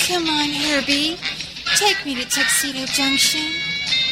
Come on, Herbie. Take me to Tuxedo Junction.